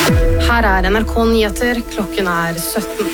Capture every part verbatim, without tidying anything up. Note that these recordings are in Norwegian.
Her er N R K Nyheter, klokken er sytten.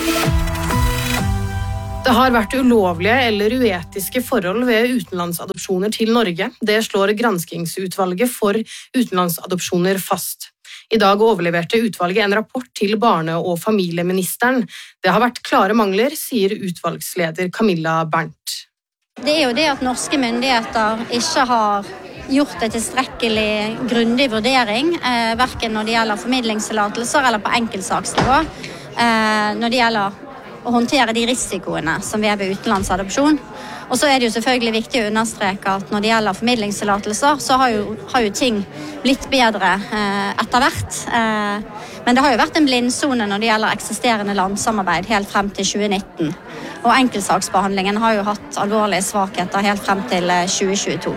Det har vært ulovlige eller uetiske forhold ved utenlandsadopsjoner til Norge. Det slår granskingsutvalget for utenlandsadopsjoner fast. I dag overleverte utvalget en rapport til barne- og familieministeren. Det har vært klare mangler, sier utvalgsleder Camilla Berndt. Det er jo det at norske myndigheter ikke har gjort en tilstrekkelig grundig vurdering, eh, hverken når det gjelder formidlingstillatelser eller på enkeltsaksnivå, eh, når det gjelder å håndtere de risikoene som vi er ved utenlandsadopsjon. Og så er det jo selvfølgelig viktig å understreke at når det gjelder formidlingstillatelser, så har jo, har jo ting blitt bedre eh, etter hvert. Eh, men det har jo vært en blindsone når det gjelder eksisterende landsamarbeid helt frem til tjue nitten. Og enkeltsaksbehandlingen har jo hatt alvorlige svakheter helt frem til tjue tjueto.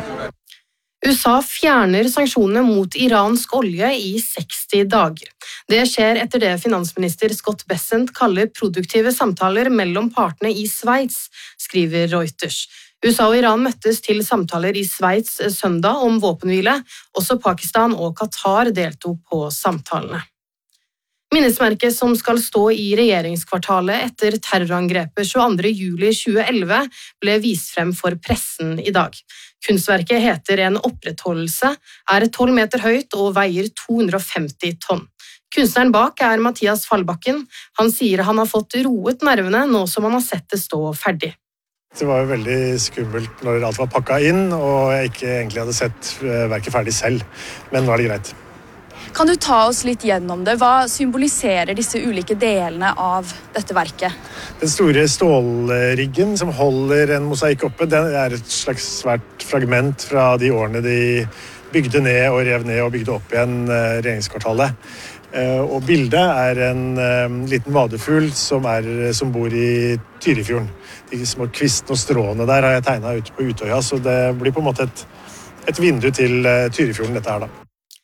U S A fjerner sanksjonene mot iransk olje i seksti dager. Det skjer etter det finansminister Scott Bessent kaller produktive samtaler mellom partene i Sveits, skriver Reuters. U S A og Iran møttes til samtaler i Sveits søndag om våpenhvile. Også Pakistan og Qatar deltok på samtalene. Minnesmerket som skal stå i regjeringskvartalet etter terrorangrepet tjueandre juli tjueelleve ble vist frem for pressen i dag. Kunstverket heter En opprettholdelse, er tolv meter høyt og veier to hundre og femti tonn. Kunstneren bak er Mathias Fallbakken. Han sier han har fått roet nervene nå som han har sett det stå ferdig. Det var jo veldig skummelt når alt var pakket inn, og jeg ikke egentlig hadde sett verket ferdig selv. Men nå er det greit. Kan du ta oss litt gjennom det? Hva symboliserer disse ulike delene av dette verket? Den store stålriggen som holder en mosaikk oppe, den er et slags svært fragment fra de årene de bygde ned og rev ned og bygde opp igjen regjeringskvartalet. Og bildet er en liten vadefugl som, er, som bor i Tyrifjorden. De små kvistene og stråene der har jeg tegnet ute på Utøya, så det blir på en måte et, et vindu til Tyrifjorden dette her da.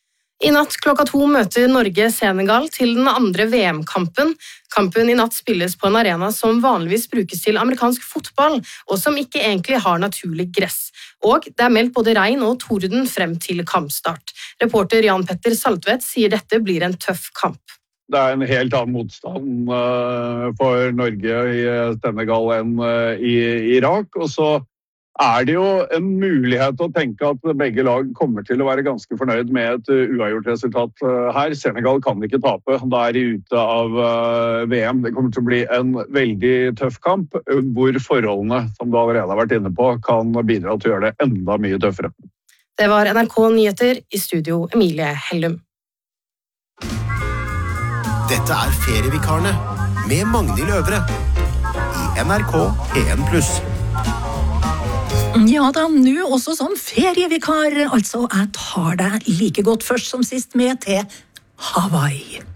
I natt klokka to møter Norge Senegal til den andre V M-kampen. Kampen i natt spilles på en arena som vanligvis brukes til amerikansk fotball, og som ikke egentlig har naturlig gress. Og det er meldt både regn og torden frem til kampstart. Reporter Jan Petter Saltvedt sier dette blir en tøff kamp. Det er en helt annen motstand for Norge i Senegal enn i Irak, og så er det jo en mulighet å tenke at begge lag kommer til å være ganske fornøyd med et uavgjort resultat her. Senegal kan ikke tape, da er de ute av V M. Det kommer til å bli en veldig tøff kamp, hvor forholdene, som du allerede har vært inne på, kan bidra til å gjøre det enda mye tøffere. Det var N R K Nyheter, i studio Emilie Hellum. Dette er Ferievikarene med Magnhild Øvre i N R K P en pluss. Ja da, nå også som ferievikar, altså jeg tar deg like godt først som sist med til Hawaii.